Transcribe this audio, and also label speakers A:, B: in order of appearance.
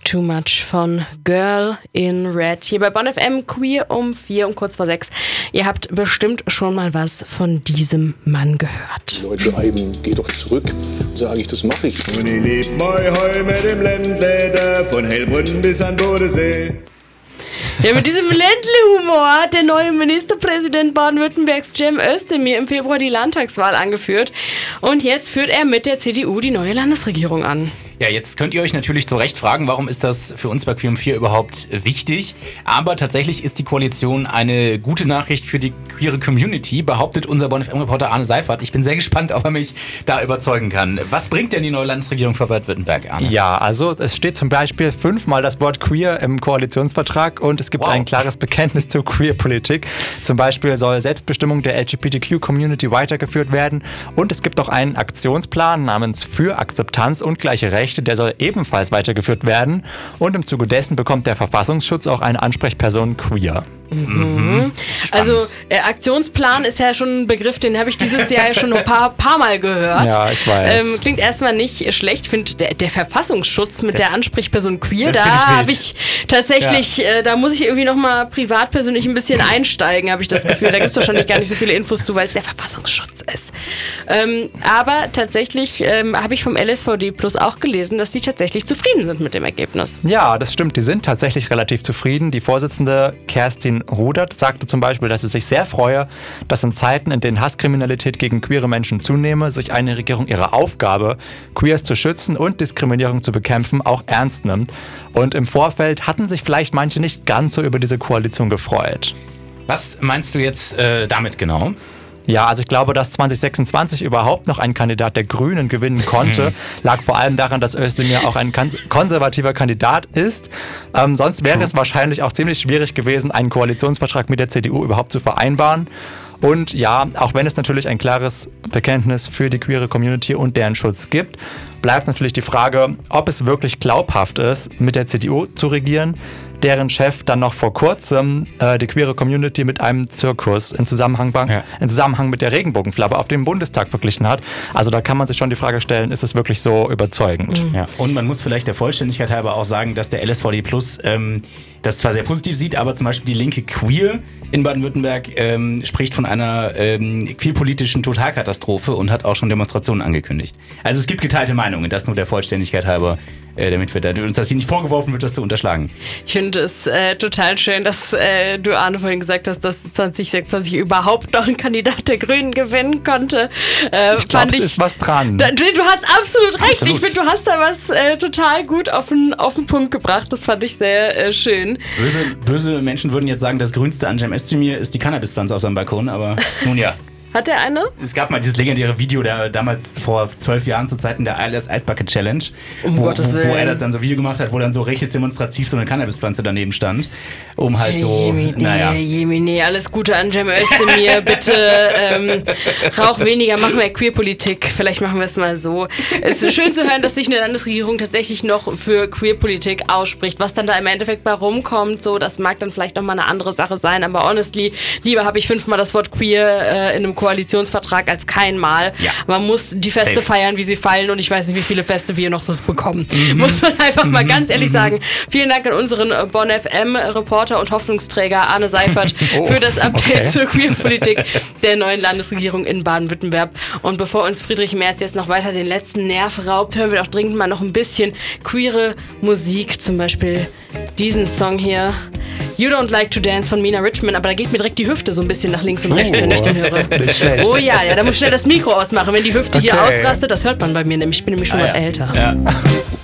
A: Too Much von Girl in Red. Hier bei Bonn FM, Queer um 4 und kurz vor 6. Ihr habt bestimmt schon mal was von diesem Mann gehört.
B: Die Leute schreiben, geh doch zurück. Sage ich, das mache ich.
C: Und ich leb mein Heimat im Ländle, von Hellbrunn bis an Bodensee.
A: Ja, mit diesem Ländle-Humor hat der neue Ministerpräsident Baden-Württembergs Cem Özdemir im Februar die Landtagswahl angeführt. Und jetzt führt er mit der CDU die neue Landesregierung an.
D: Ja, jetzt könnt ihr euch natürlich zu Recht fragen, warum ist das für uns bei Queer um 4 überhaupt wichtig? Aber tatsächlich ist die Koalition eine gute Nachricht für die queere Community, behauptet unser Bonn FM-Reporter Arne Seifert. Ich bin sehr gespannt, ob er mich da überzeugen kann. Was bringt denn die neue Landesregierung für Baden-Württemberg, Arne?
E: Ja, also es steht zum Beispiel 5-mal das Wort Queer im Koalitionsvertrag und es gibt ein klares Bekenntnis zur Queer-Politik. Zum Beispiel soll Selbstbestimmung der LGBTQ-Community weitergeführt werden und es gibt auch einen Aktionsplan namens Für Akzeptanz und gleiche Rechte. Der soll ebenfalls weitergeführt werden und im Zuge dessen bekommt der Verfassungsschutz auch eine Ansprechperson queer.
A: Mhm. Also Aktionsplan ist ja schon ein Begriff, den habe ich dieses Jahr schon ein paar Mal gehört.
E: Ja, ich weiß.
A: Klingt erstmal nicht schlecht. Ich finde, der Verfassungsschutz mit der Ansprechperson queer,
D: das
A: da habe ich tatsächlich, da muss ich irgendwie nochmal privat persönlich ein bisschen einsteigen, habe ich das Gefühl. Da gibt es wahrscheinlich gar nicht so viele Infos zu, weil es der Verfassungsschutz ist. Aber tatsächlich habe ich vom LSVD Plus auch gelesen, dass sie tatsächlich zufrieden sind mit dem Ergebnis.
E: Ja, das stimmt. Die sind tatsächlich relativ zufrieden. Die Vorsitzende Kerstin Rudert sagte zum Beispiel, dass sie sich sehr freue, dass in Zeiten, in denen Hasskriminalität gegen queere Menschen zunehme, sich eine Regierung ihre Aufgabe, Queers zu schützen und Diskriminierung zu bekämpfen, auch ernst nimmt. Und im Vorfeld hatten sich vielleicht manche nicht ganz so über diese Koalition gefreut.
D: Was meinst du jetzt damit genau?
E: Ja, also ich glaube, dass 2026 überhaupt noch ein Kandidat der Grünen gewinnen konnte, lag vor allem daran, dass Özdemir auch ein konservativer Kandidat ist. Sonst wäre es wahrscheinlich auch ziemlich schwierig gewesen, einen Koalitionsvertrag mit der CDU überhaupt zu vereinbaren. Und ja, auch wenn es natürlich ein klares Bekenntnis für die queere Community und deren Schutz gibt, bleibt natürlich die Frage, ob es wirklich glaubhaft ist, mit der CDU zu regieren, deren Chef dann noch vor kurzem die queere Community mit einem Zirkus in Zusammenhang mit der Regenbogenflagge auf dem Bundestag verglichen hat. Also da kann man sich schon die Frage stellen, ist es wirklich so überzeugend?
D: Ja. Und man muss vielleicht der Vollständigkeit halber auch sagen, dass der LSVD Plus das zwar sehr positiv sieht, aber zum Beispiel die linke Queer in Baden-Württemberg spricht von einer queerpolitischen Totalkatastrophe und hat auch schon Demonstrationen angekündigt. Also es gibt geteilte Meinungen, das nur der Vollständigkeit halber, damit uns das hier nicht vorgeworfen wird, das zu unterschlagen.
A: Ich finde es total schön, dass du, Arne, vorhin gesagt hast, dass 2026 überhaupt noch ein Kandidat der Grünen gewinnen konnte.
E: Ich glaube, es ist was dran.
A: Du hast absolut recht.
D: Absolut.
A: Ich finde, du hast da was total gut auf den Punkt gebracht. Das fand ich sehr schön.
D: Böse Menschen würden jetzt sagen, das Grünste an Cem Özdemir ist die Cannabispflanze auf seinem Balkon, aber nun ja.
A: Hat er eine?
D: Es gab mal dieses legendäre Video, der damals vor 12 Jahren zu Zeiten der ILS Ice Bucket Challenge, wo er das dann so Video gemacht hat, wo dann so richtig demonstrativ so eine Cannabispflanze daneben stand, um halt so,
A: Jemine, alles Gute an Cem Özdemir, bitte rauch weniger, mach mehr Queerpolitik, vielleicht machen wir es mal so. Es ist schön zu hören, dass sich eine Landesregierung tatsächlich noch für Queerpolitik ausspricht. Was dann da im Endeffekt bei rumkommt, so, das mag dann vielleicht nochmal eine andere Sache sein, aber honestly, lieber habe ich 5-mal das Wort Queer in einem Koalitionsvertrag als kein Mal. Ja. Man muss die Feste feiern, wie sie fallen, und ich weiß nicht, wie viele Feste wir noch so bekommen. Muss man einfach mal ganz ehrlich sagen. Vielen Dank an unseren Bonn FM-Reporter und Hoffnungsträger Arne Seifert für das Update zur Queerpolitik der neuen Landesregierung in Baden-Württemberg. Und bevor uns Friedrich Merz jetzt noch weiter den letzten Nerv raubt, hören wir doch dringend mal noch ein bisschen queere Musik, zum Beispiel diesen Song hier. You Don't Like to Dance von Mina Richman, aber da geht mir direkt die Hüfte so ein bisschen nach links und rechts, wenn ich den höre. Oh ja, da muss ich schnell das Mikro ausmachen, wenn die Hüfte hier ausrastet. Das hört man bei mir nämlich, ich bin nämlich schon mal älter.
D: Ja.